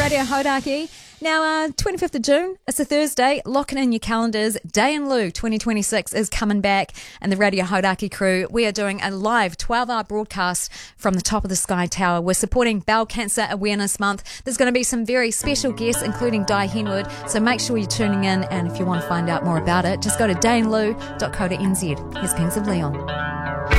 Radio Hauraki. Now, 25th of June, it's a Thursday. Locking in your calendars. Day in Lieu 2026 is coming back, and the Radio Hauraki crew, we are doing a live 12-hour broadcast from the top of the Sky Tower. We're supporting Bowel Cancer Awareness Month. There's going to be some very special guests, including Di Henwood, so make sure you're tuning in, and if you want to find out more about it, just go to dayinlieu.co.nz. Here's Kings of Leon.